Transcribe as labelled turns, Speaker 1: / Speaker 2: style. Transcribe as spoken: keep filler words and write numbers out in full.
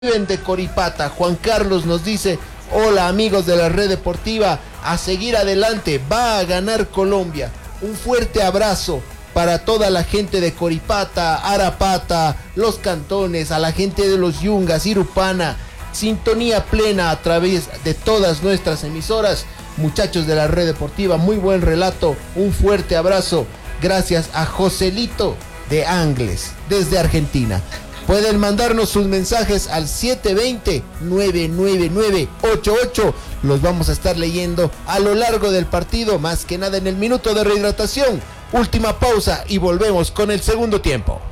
Speaker 1: de Coripata. Juan Carlos nos dice: hola amigos de la Red Deportiva, a seguir adelante, va a ganar Colombia. Un fuerte abrazo para toda la gente de Coripata, Arapata, Los Cantones, a la gente de Los Yungas, Irupana, sintonía plena a través de todas nuestras emisoras. Muchachos de la Red Deportiva, muy buen relato, un fuerte abrazo. Gracias a Joselito de Angles, desde Argentina. Pueden mandarnos sus mensajes al siete dos cero, nueve nueve nueve, ocho ocho. Los vamos a estar leyendo a lo largo del partido, más que nada en el minuto de rehidratación. Última pausa y volvemos con el segundo tiempo.